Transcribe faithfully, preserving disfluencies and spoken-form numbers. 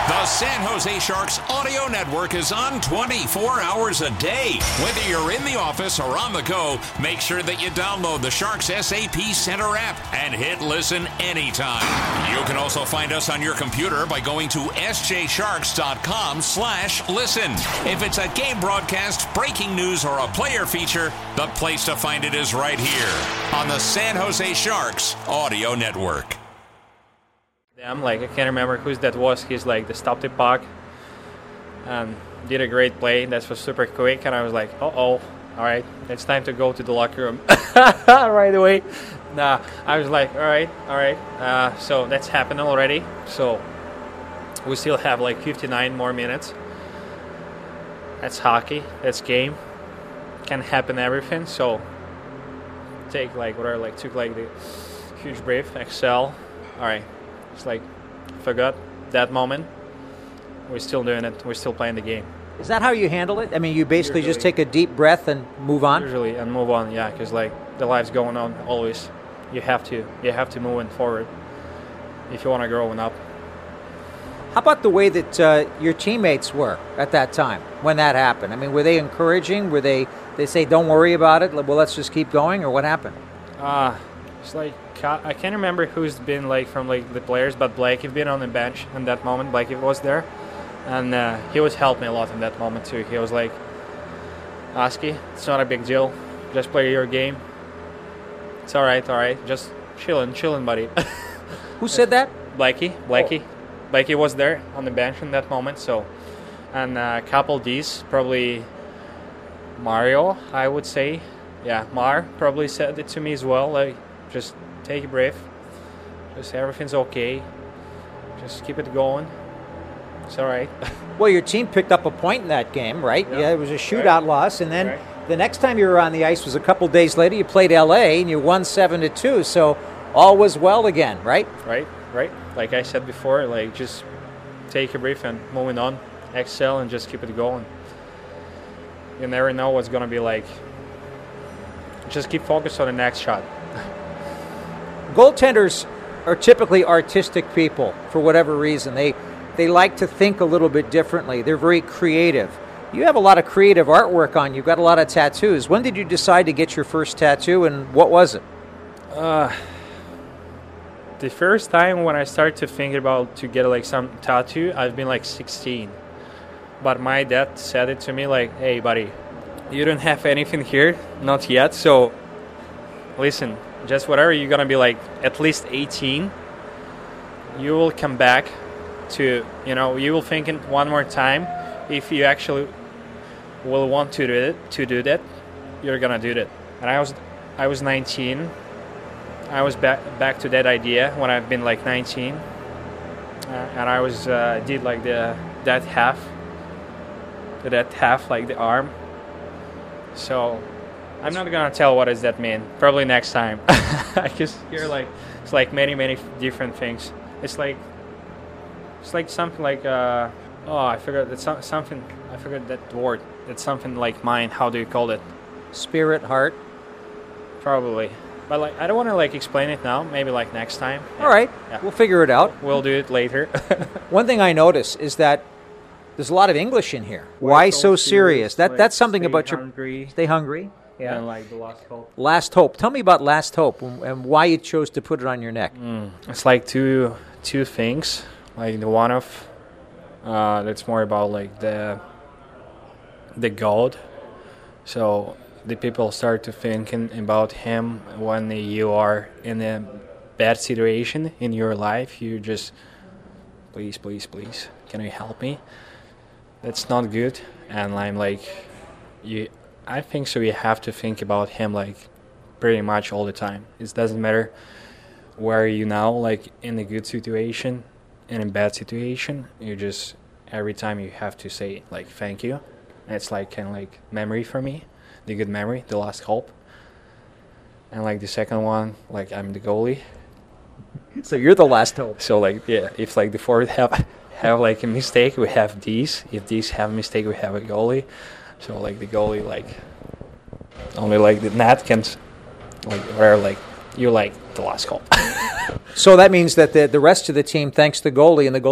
The San Jose Sharks audio network is on twenty-four hours a day. Whether you're in the office or on the go, make sure that you download the Sharks S A P Center app and hit listen anytime. You can also find us on your computer by going to sjsharks.com slash listen. If it's a game broadcast, breaking news, or a player feature, the place to find it is right here on the San Jose Sharks audio network. I'm like, I can't remember who that was. He's like, the stop the puck and did a great play. That was super quick. And I was like, uh-oh, all right, it's time to go to the locker room right away. Nah, I was like, all right, all right. Uh, so that's happened already. So we still have like fifty-nine more minutes. That's hockey. That's game. Can happen everything. So take like whatever, like took like the huge breath, exhale. All right. It's like, forgot that moment. We're still doing it. We're still playing the game. Is that how you handle it? I mean, you basically Usually, just take a deep breath and move on? Usually, and move on, yeah, because like the life's going on always. You have to, you have to move in forward if you want to grow up. How about the way that uh, your teammates were at that time when that happened? I mean, were they encouraging? Were they, they say, don't worry about it, well, let's just keep going, or what happened? Uh, it's like, I can't remember who's been like from like the players, but Blake had been on the bench in that moment. Blake was there, and uh, he was helping me a lot in that moment too. He was like, Oski, it's not a big deal. Just play your game. It's all right, all right. Just chilling, chilling, buddy. Who said that? Blakey, Blakey. Oh. Blakey was there on the bench in that moment. So, and a couple D's, probably Mario, I would say. Yeah, Mar probably said it to me as well. Like, just take a breath. Just everything's okay. Just keep it going. It's all right. Well, your team picked up a point in that game, right? Yeah, yeah it was a shootout right. loss, and then right. the next time you were on the ice was a couple days later. You played L A and you won seven to two. So all was well again, right? Right, right. Like I said before, like just take a breath and moving on, exhale, and just keep it going. You never know what's gonna be like. Just keep focused on the next shot. Goaltenders are typically artistic people for whatever reason. They they like to think a little bit differently. They're very creative. You have a lot of creative artwork on. You've got a lot of tattoos. When did you decide to get your first tattoo, and what was it? Uh, the first time when I started to think about to get like some tattoo, I've been like sixteen. But my dad said it to me like, hey, buddy, you don't have anything here, not yet, so listen, just whatever you're going to be like at least eighteen, you will come back to, you know, you will think it one more time. If you actually will want to do it, to do that, you're going to do that. And I was I was nineteen. I was back back to that idea when I've been like nineteen. Uh, and I was uh, did like the that half, that half like the arm. So I'm not gonna tell what does that mean. Probably next time. I just hear like it's like many many different things. It's like it's like something like uh oh I forgot it's something I forgot that word. It's something like mine. How do you call it? Spirit, heart. Probably. But like I don't want to like explain it now. Maybe like next time. All right, yeah. We'll figure it out. We'll do it later. One thing I notice is that there's a lot of English in here. Why, Why so serious? serious? That like that's something stay about hungry. your stay hungry. Yeah, and like the last hope. Last hope. Tell me about Last Hope and, and why you chose to put it on your neck. Mm. It's like two two things. Like the one of uh, that's more about like the the God. So the people start to thinking about him when you are in a bad situation in your life. You just please, please, please, can you help me? That's not good. And I'm like, you. I think so. You have to think about him like pretty much all the time. It doesn't matter where you now, like in a good situation, in a bad situation. You just every time you have to say like thank you. And it's like kind of like memory for me, the good memory, the last hope. And like the second one, like I'm the goalie. So you're the last hope. So like yeah, if like the forward have have like a mistake, we have these. If these have a mistake, we have a goalie. So like the goalie, like only like the net can, like where like you like the last hope. So that means that the the rest of the team thanks the goalie, and the goalie